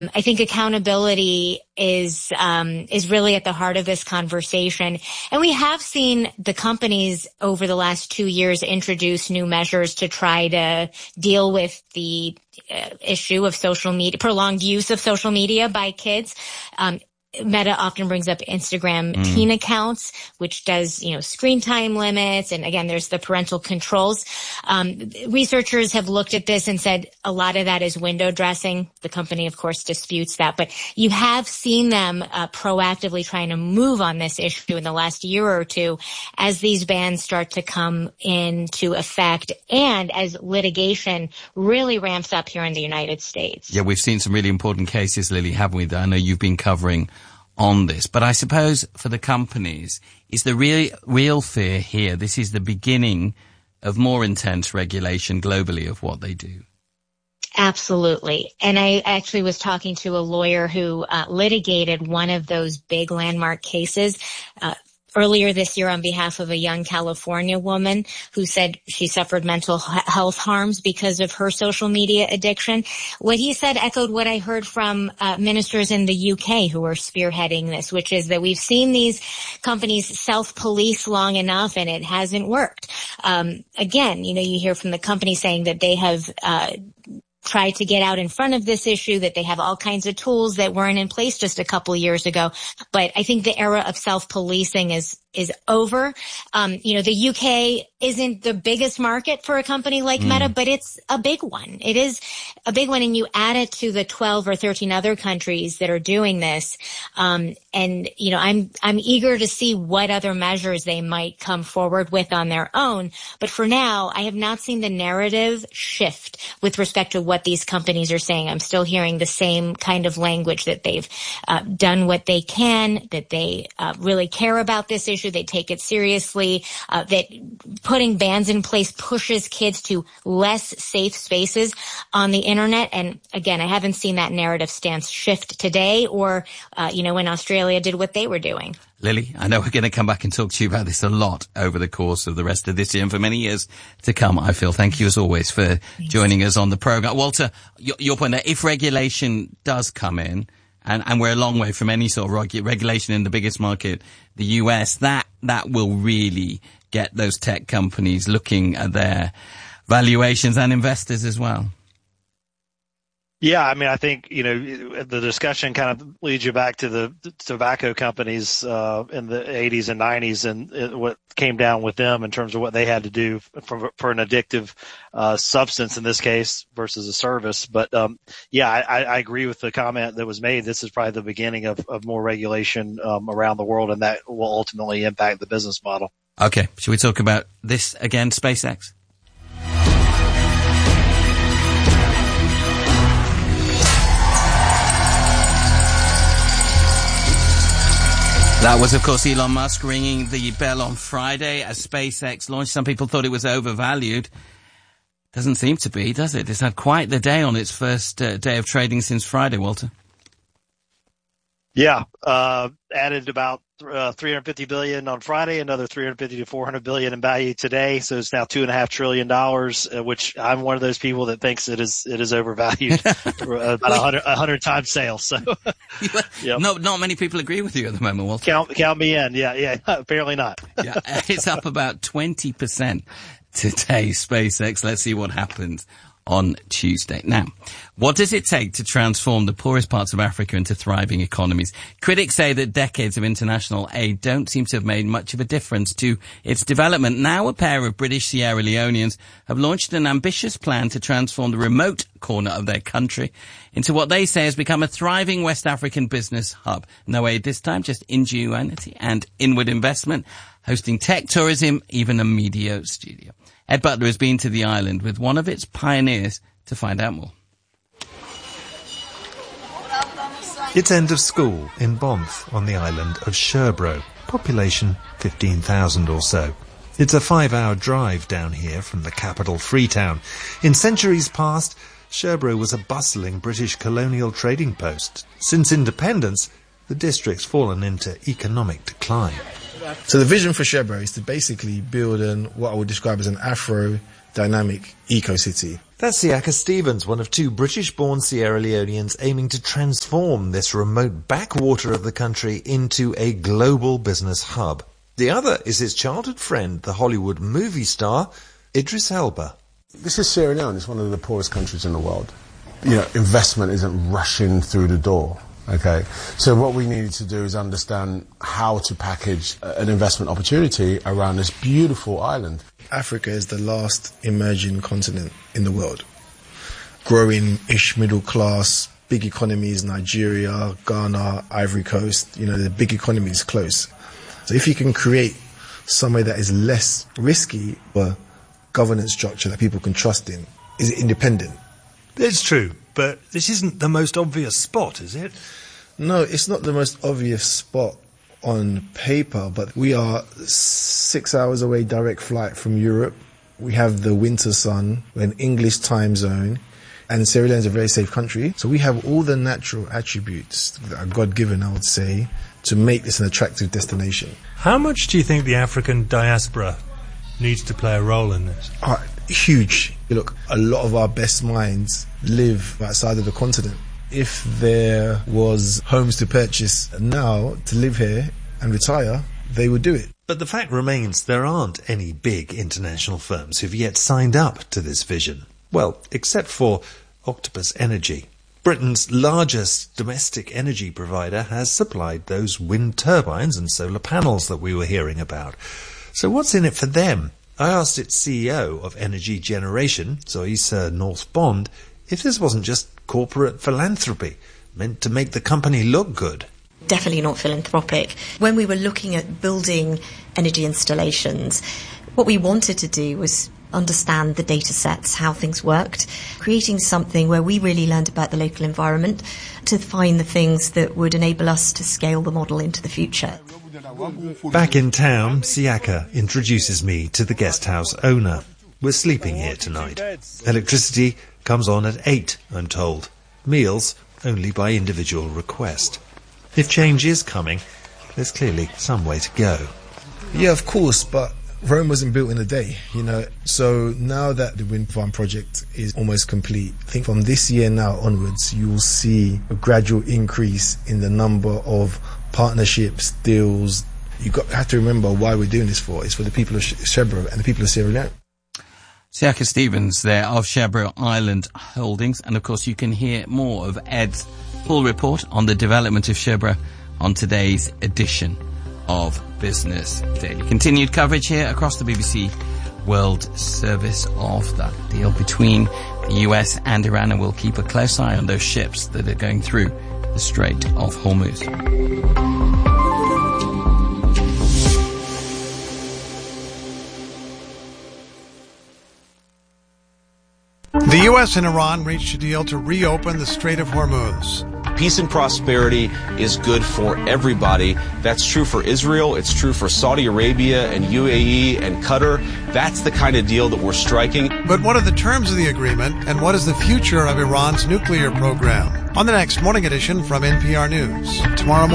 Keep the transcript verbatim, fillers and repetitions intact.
I think accountability is um, is really at the heart of this conversation. And we have seen the companies over the last two years introduce new measures to try to deal with the uh, issue of social media, prolonged use of social media by kids. Um, Meta often brings up Instagram mm. teen accounts, which does, you know, screen time limits. And again, there's the parental controls. Um, researchers have looked at this and said a lot of that is window dressing. The company, of course, disputes that. But you have seen them uh, proactively trying to move on this issue in the last year or two as these bans start to come into effect and as litigation really ramps up here in the United States. Yeah, we've seen some really important cases, Lily, haven't we? That I know you've been covering on this. But I suppose for the companies, is the real, real fear here, this is the beginning of more intense regulation globally of what they do? Absolutely. And I actually was talking to a lawyer who uh, litigated one of those big landmark cases uh, earlier this year on behalf of a young California woman who said she suffered mental health harms because of her social media addiction. What he said echoed what I heard from uh, ministers in the U K who are spearheading this, which is that we've seen these companies self-police long enough and it hasn't worked. Um, again, you know, you hear from the company saying that they have uh try to get out in front of this issue, that they have all kinds of tools that weren't in place just a couple years ago. But I think the era of self-policing is is over. Um, you know, the U K isn't the biggest market for a company like mm. Meta, but it's a big one. It is a big one, and you add it to the twelve or thirteen other countries that are doing this. Um, and, you know, I'm I'm eager to see what other measures they might come forward with on their own. But for now, I have not seen the narrative shift with respect to what these companies are saying. I'm still hearing the same kind of language that they've uh, done what they can, that they uh, really care about this issue. They take it seriously, uh, that putting bans in place pushes kids to less safe spaces on the internet. And again, I haven't seen that narrative stance shift today or, uh, you know, when Australia did what they were doing. Lily, I know we're going to come back and talk to you about this a lot over the course of the rest of this year and for many years to come, I feel. Thank you as always for Thanks. joining us on the program. Walter, your, your point there, if regulation does come in, And, and we're a long way from any sort of reg- regulation in the biggest market, the U S, that, that will really get those tech companies looking at their valuations and investors as well. Yeah, I mean, I think, you know, the discussion kind of leads you back to the, the tobacco companies uh, in the eighties and nineties and it, what came down with them in terms of what they had to do for, for an addictive uh, substance in this case versus a service. But, um, yeah, I, I agree with the comment that was made. This is probably the beginning of, of more regulation um, around the world, and that will ultimately impact the business model. Okay, should we talk about this again, SpaceX? That was, of course, Elon Musk ringing the bell on Friday as SpaceX launched. Some people thought it was overvalued. Doesn't seem to be, does it? It's had quite the day on its first uh, day of trading since Friday, Walter. Yeah, uh, added about uh, three hundred fifty billion dollars on Friday, another three hundred fifty to four hundred billion dollars in value today. So it's now two and a half trillion dollars, uh, which I'm one of those people that thinks it is it is overvalued, about a hundred a hundred times sales. So, yep. no, not many people agree with you at the moment, Walter. Count count me in. Yeah, yeah. Apparently not. Yeah, it's up about twenty percent today. SpaceX. Let's see what happens on Tuesday. Now, what does it take to transform the poorest parts of Africa into thriving economies? Critics say that decades of international aid don't seem to have made much of a difference to its development. Now a pair of British Sierra Leoneans have launched an ambitious plan to transform the remote corner of their country into what they say has become a thriving West African business hub. No aid this time, just ingenuity and inward investment, hosting tech tourism, even a media studio. Ed Butler has been to the island with one of its pioneers to find out more. It's end of school in Banff on the island of Sherbro, population fifteen thousand or so. It's a five-hour drive down here from the capital Freetown. In centuries past, Sherbro was a bustling British colonial trading post. Since independence, the district's fallen into economic decline. So the vision for Sherbro is to basically build an, what I would describe as an Afro dynamic eco-city. That's Siaka Stevens, one of two British-born Sierra Leoneans aiming to transform this remote backwater of the country into a global business hub. The other is his childhood friend, the Hollywood movie star, Idris Elba. This is Sierra Leone. It's one of the poorest countries in the world. You know, investment isn't rushing through the door. Okay, so what we needed to do is understand how to package an investment opportunity around this beautiful island. Africa is the last emerging continent in the world. Growing-ish middle class, big economies, Nigeria, Ghana, Ivory Coast, you know, the big economies close. So if you can create somewhere that is less risky, a governance structure that people can trust in, is independent. It's true, but this isn't the most obvious spot, is it? No, it's not the most obvious spot on paper, but we are six hours away direct flight from Europe. We have the winter sun, we're an English time zone, and Sierra Leone is a very safe country. So we have all the natural attributes that are God-given, I would say, to make this an attractive destination. How much do you think the African diaspora needs to play a role in this? Uh, huge. Look, a lot of our best minds live outside of the continent. If there was homes to purchase now to live here and retire, they would do it. But the fact remains there aren't any big international firms who've yet signed up to this vision. Well, except for Octopus Energy. Britain's largest domestic energy provider has supplied those wind turbines and solar panels that we were hearing about. So what's in it for them? I asked its C E O of Energy Generation, Zoisa North Bond, if this wasn't just corporate philanthropy, meant to make the company look good. Definitely not philanthropic. When we were looking at building energy installations, what we wanted to do was understand the data sets, how things worked, creating something where we really learned about the local environment to find the things that would enable us to scale the model into the future. Back in town, Siaka introduces me to the guest house owner. We're sleeping here tonight. Electricity comes on at eight, I'm told. Meals only by individual request. If change is coming, there's clearly some way to go. Yeah, of course, but Rome wasn't built in a day, you know. So now that the wind farm project is almost complete, I think from this year now onwards, you will see a gradual increase in the number of partnerships, deals. You got have to remember why we're doing this for. It's for the people of Shebro and the people of Sierra Leone. Siaka Stevens there of Shebro Island Holdings. And of course you can hear more of Ed's full report on the development of Shebro on today's edition of Business Daily. Continued coverage here across the B B C World Service of that deal between the U S and Iran, and we'll keep a close eye on those ships that are going through the Strait of Hormuz. The U S and Iran reached a deal to reopen the Strait of Hormuz. Peace and prosperity is good for everybody. That's true for Israel. It's true for Saudi Arabia and U A E and Qatar. That's the kind of deal that we're striking. But what are the terms of the agreement, and what is the future of Iran's nuclear program? On the next Morning Edition from N P R News. Tomorrow morning.